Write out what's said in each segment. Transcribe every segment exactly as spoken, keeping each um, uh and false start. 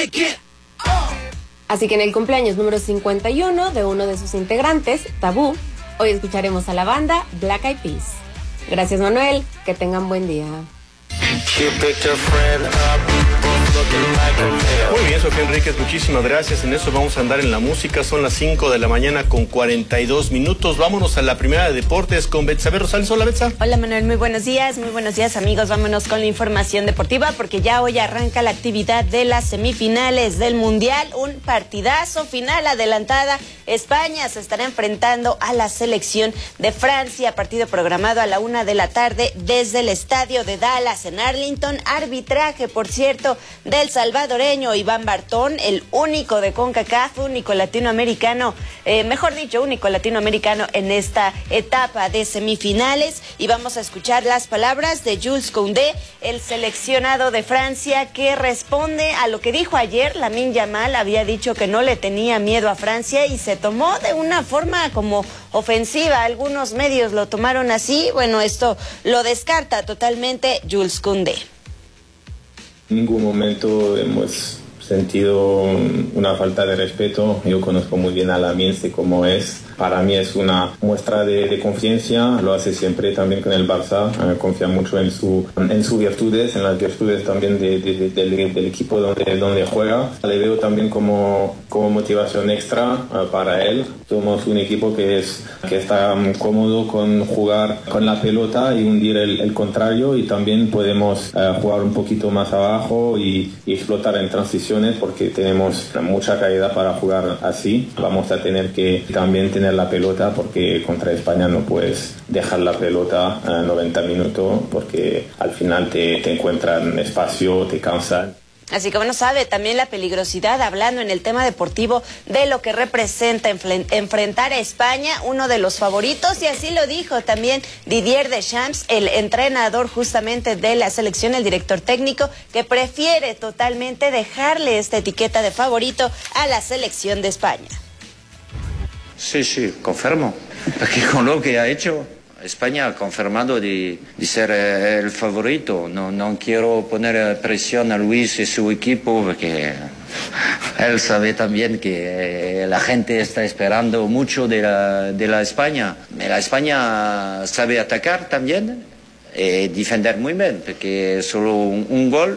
Así que en el cumpleaños número cincuenta y uno de uno de sus integrantes, Tabú, hoy escucharemos a la banda Black Eyed Peas. Gracias, Manuel, que tengan buen día. Muy bien, Sofía Enríquez, muchísimas gracias. En eso vamos a andar en la música. Son las cinco de la mañana con cuarenta y dos minutos. Vámonos a la primera de deportes con Betsabe Rosales. Hola, Betsa. Hola, Manuel, muy buenos días. Muy buenos días, amigos. Vámonos con la información deportiva porque ya hoy arranca la actividad de las semifinales del Mundial. Un partidazo final adelantada. España se estará enfrentando a la selección de Francia. Partido programado a la una de la tarde desde el estadio de Dallas en Arlington. Arbitraje, por cierto, del salvadoreño Iván Bartón, el único de CONCACAF, único latinoamericano, eh, mejor dicho, único latinoamericano en esta etapa de semifinales. Y vamos a escuchar las palabras de Jules Koundé, el seleccionado de Francia, que responde a lo que dijo ayer. Lamine Yamal había dicho que no le tenía miedo a Francia y se tomó de una forma como ofensiva. Algunos medios lo tomaron así. Bueno, esto lo descarta totalmente Jules Koundé. En ningún momento hemos sentido una falta de respeto. Yo conozco muy bien a Lamine, sé cómo es. Para mí es una muestra de, de confianza, lo hace siempre también con el Barça, eh, confía mucho en, su, en sus virtudes, en las virtudes también de, de, de, del, del equipo donde, donde juega. Le veo también como, como motivación extra uh, para él. Somos un equipo que, es, que está um, cómodo con jugar con la pelota y hundir el, el contrario, y también podemos uh, jugar un poquito más abajo y, y explotar en transiciones porque tenemos mucha calidad para jugar así. Vamos a tener que también tener la pelota porque contra España no puedes dejar la pelota a noventa minutos porque al final te, te encuentran espacio, te cansan. Así que bueno, sabe también la peligrosidad, hablando en el tema deportivo, de lo que representa enfrentar a España, uno de los favoritos, y así lo dijo también Didier Deschamps, el entrenador justamente de la selección, el director técnico, que prefiere totalmente dejarle esta etiqueta de favorito a la selección de España. Sí, sí, confirmo, porque con lo que ha hecho España ha confirmado de, de ser eh, el favorito. No, no quiero poner presión a Luis y su equipo porque él sabe también que eh, la gente está esperando mucho de la, de la España. La España sabe atacar también y defender muy bien, porque solo un, un gol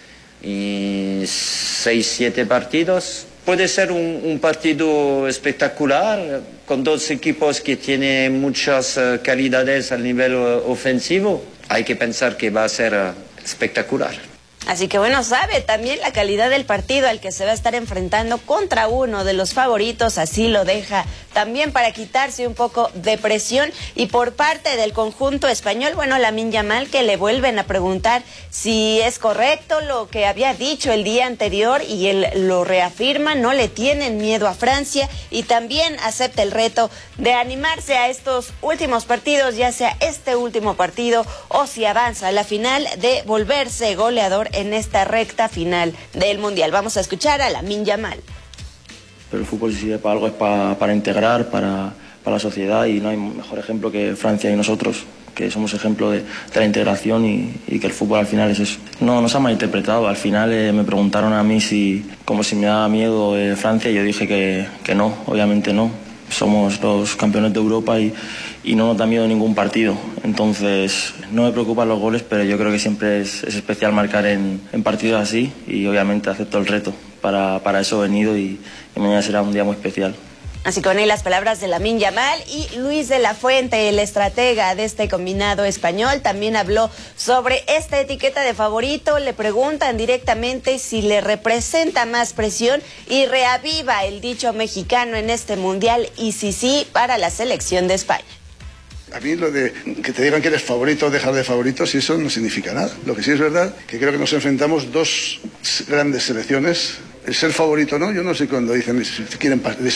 y seis, siete partidos. Puede ser un, un partido espectacular con dos equipos que tienen muchas uh, calidades al nivel uh, ofensivo. Hay que pensar que va a ser uh, espectacular. Así que bueno, sabe también la calidad del partido al que se va a estar enfrentando contra uno de los favoritos, así lo deja también para quitarse un poco de presión. Y por parte del conjunto español, bueno, Lamine Yamal, que le vuelven a preguntar si es correcto lo que había dicho el día anterior y él lo reafirma, no le tienen miedo a Francia y también acepta el reto de animarse a estos últimos partidos, ya sea este último partido o si avanza a la final, de volverse goleador en esta recta final del Mundial. Vamos a escuchar a Lamine Yamal. Pero el fútbol, si sirve para algo, es para, para integrar, para, para la sociedad, y no hay mejor ejemplo que Francia y nosotros, que somos ejemplo de, de la integración y, y que el fútbol al final es eso. No, no se ha malinterpretado. Al final eh, me preguntaron a mí si, como si me daba miedo eh, Francia, y yo dije que, que no, obviamente no. Somos los campeones de Europa y, y no nos da miedo ningún partido. Entonces, no me preocupan los goles, pero yo creo que siempre es, es especial marcar en, en partidos así, y obviamente acepto el reto. Para, para eso he venido y, y mañana será un día muy especial. Así con él las palabras de Lamine Yamal. Y Luis de la Fuente, el estratega de este combinado español, también habló sobre esta etiqueta de favorito. Le preguntan directamente si le representa más presión y reaviva el dicho mexicano en este mundial, y si sí, para la selección de España. A mí lo de que te digan que eres favorito o dejar de favoritos, y eso no significa nada. Lo que sí es verdad, que creo que nos enfrentamos dos grandes selecciones. El ser favorito, ¿no? Yo no sé cuando dicen si quieren